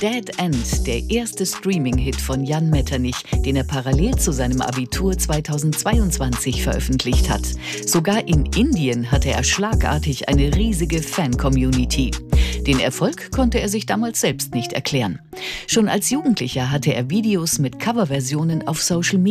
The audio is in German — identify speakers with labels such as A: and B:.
A: Dead End, der erste Streaming-Hit von Jan Metternich, den er parallel zu seinem Abitur 2022 veröffentlicht hat. Sogar in Indien hatte er schlagartig eine riesige Fan-Community. Den Erfolg konnte er sich damals selbst nicht erklären. Schon als Jugendlicher hatte er Videos mit Coverversionen auf Social Media